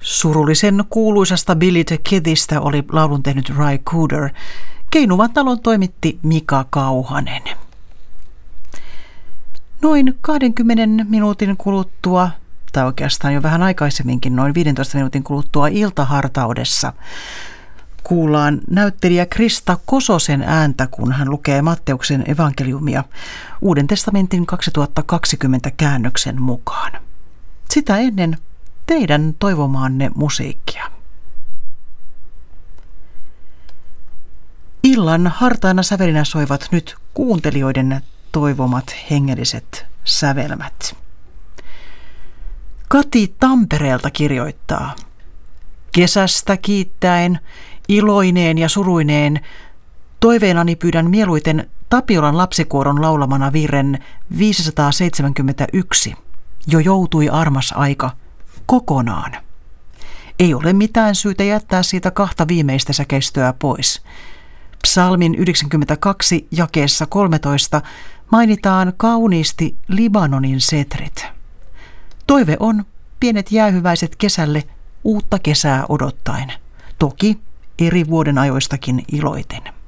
Surullisen kuuluisasta Billy the Kidistä oli laulun tehnyt Ry Cooder. Keinuvan talon toimitti Mika Kauhanen. Noin 20 minuutin kuluttua, tai oikeastaan jo vähän aikaisemminkin, noin 15 minuutin kuluttua iltahartaudessa, kuullaan näyttelijä Krista Kososen ääntä, kun hän lukee Matteuksen evankeliumia Uuden testamentin 2020 käännöksen mukaan. Sitä ennen teidän toivomaanne musiikkia. Illan hartaina sävelinä soivat nyt kuuntelijoiden toivomat hengelliset sävelmät. Kati Tampereelta kirjoittaa: kesästä kiittäen, iloineen ja suruineen, toiveenani pyydän mieluiten Tapiolan lapsikuoron laulamana virren 571. Jo joutui armas aika kokonaan. Ei ole mitään syytä jättää siitä 2 viimeistä säkeistöä pois. Psalmin 92 jakeessa 13 mainitaan kauniisti Libanonin setrit. Toive on pienet jäähyväiset kesälle uutta kesää odottaen, toki eri vuodenajoistakin iloiten.